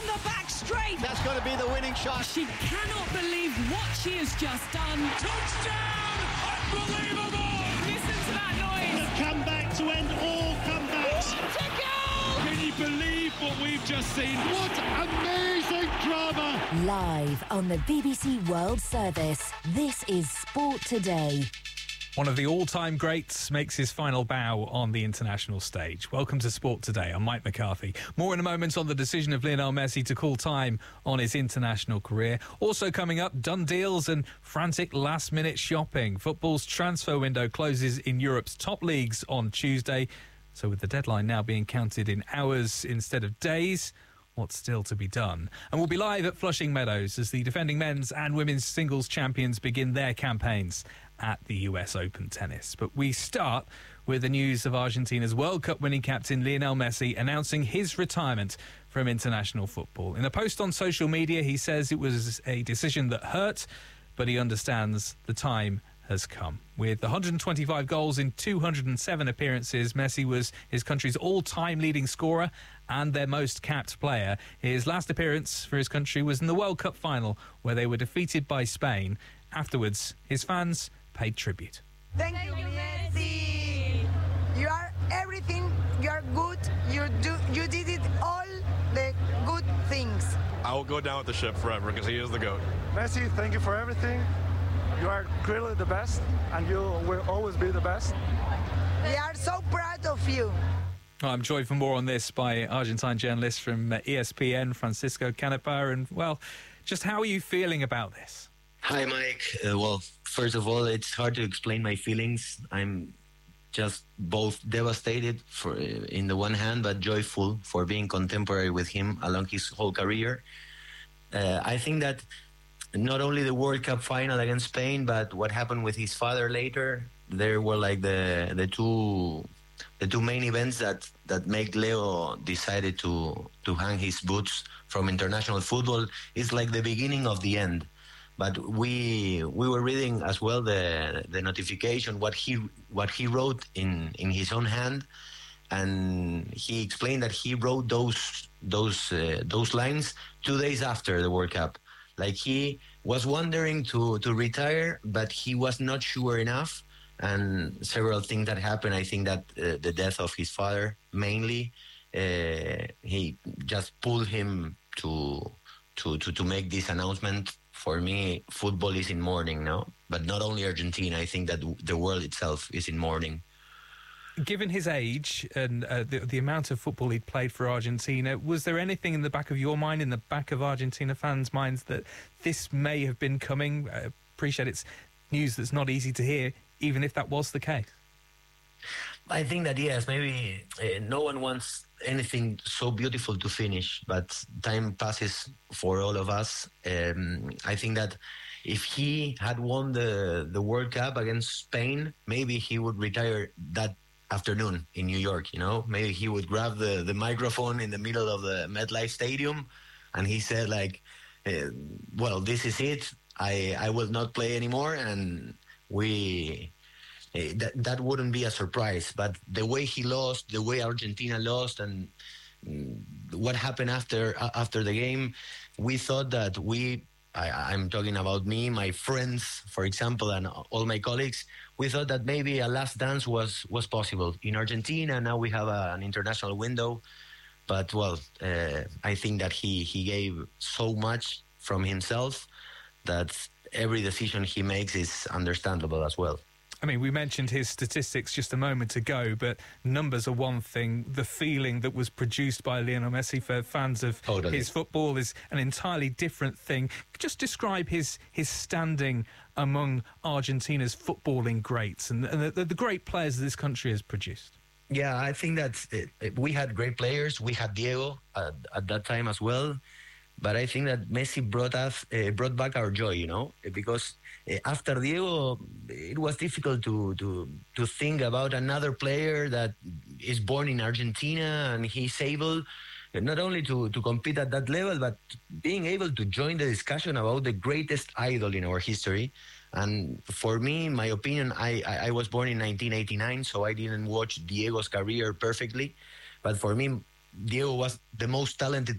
down the back straight. That's got to be the winning shot. She cannot believe what she has just done. Touchdown! Unbelievable! Listen to that noise. The comeback to end all comebacks. What a goal! Can you believe what we've just seen? What amazing drama! Live on the BBC World Service, this is Sport Today. One of the all-time greats makes his final bow on the international stage. Welcome to Sport Today. I'm Mike McCarthy. More in a moment on the decision of Lionel Messi to call time on his international career. Also coming up, done deals and frantic last-minute shopping. Football's transfer window closes in Europe's top leagues on Tuesday. So with the deadline now being counted in hours instead of days, what's still to be done? And we'll be live at Flushing Meadows as the defending men's and women's singles champions begin their campaigns at the US Open Tennis. But we start with the news of Argentina's World Cup winning captain Lionel Messi announcing his retirement from international football. In a post on social media, he says it was a decision that hurt, but he understands the time has come. With 125 goals in 207 appearances, Messi was his country's all-time leading scorer and their most capped player. His last appearance for his country was in the World Cup final, where they were defeated by Spain. Afterwards, his fans paid tribute. Thank you, Messi. You are everything. You are good. You did it all the good things. I will go down with the ship forever because he is the GOAT. Messi, thank you for everything. You are clearly the best, and you will always be the best. We are so proud of you. I'm joined for more on this by Argentine journalist from ESPN, Francisco Canepa. And, well, just how are you feeling about this? Hi, Mike. Well, first of all, it's hard to explain my feelings. I'm just both devastated in the one hand, but joyful for being contemporary with him along his whole career. I think that not only the World Cup final against Spain, but what happened with his father later, there were like the two main events that make Leo decided to hang his boots from international football. It's like the beginning of the end. But we were reading as well the notification, what he wrote in his own hand, and he explained that he wrote those lines 2 days after the World Cup. Like he was wondering to retire, but he was not sure enough. And several things that happened. I think that the death of his father, mainly, he just pulled him to make this announcement. For me, football is in mourning now, but not only Argentina. I think that the world itself is in mourning. Given his age and the amount of football he'd played for Argentina, was there anything in the back of your mind, in the back of Argentina fans' minds, that this may have been coming? I appreciate it's news that's not easy to hear, even if that was the case. I think that, yes, maybe no one wants anything so beautiful to finish, but time passes for all of us. I think that if he had won the World Cup against Spain, maybe he would retire that afternoon in New York, you know? Maybe he would grab the microphone in the middle of the MetLife Stadium, and he said, like, well, this is it. I will not play anymore, and that wouldn't be a surprise. But the way he lost, the way Argentina lost, and what happened after the game, we thought that I'm talking about me, my friends, for example, and all my colleagues, we thought that maybe a last dance was possible in Argentina. Now we have an international window. But, well, I think that he gave so much from himself that every decision he makes is understandable as well. I mean, we mentioned his statistics just a moment ago, but numbers are one thing. The feeling that was produced by Lionel Messi for fans of his football is an entirely different thing. Just describe his standing among Argentina's footballing greats and the great players that this country has produced. Yeah, I think that we had great players. We had Diego at that time as well. But I think that Messi brought back our joy, you know, because after Diego, it was difficult to think about another player that is born in Argentina and he's able not only to compete at that level, but being able to join the discussion about the greatest idol in our history. And for me, in my opinion, I was born in 1989, so I didn't watch Diego's career perfectly. But for me, Diego was the most talented